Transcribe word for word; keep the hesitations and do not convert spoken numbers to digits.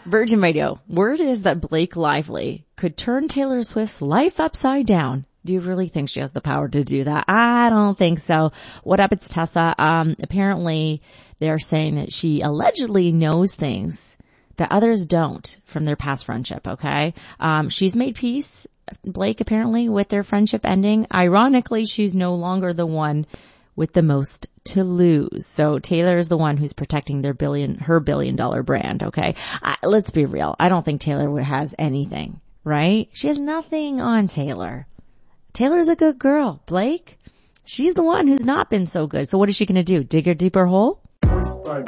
Virgin Radio. Word is that Blake Lively could turn Taylor Swift's life upside down. Do you really think she has the power to do that? I don't think so. What up? It's Tessa. Um, apparently they're saying that she allegedly knows things that others don't from their past friendship. Okay. Um, she's made peace, Blake, apparently, with their friendship ending. Ironically, she's no longer the one with the most to lose. So Taylor is the one who's protecting their billion, her billion dollar brand. Okay. I, let's be real. I don't think Taylor has anything, right? She has nothing on Taylor. Taylor's a good girl. Blake, she's the one who's not been so good. So what is she going to do? Dig her deeper hole?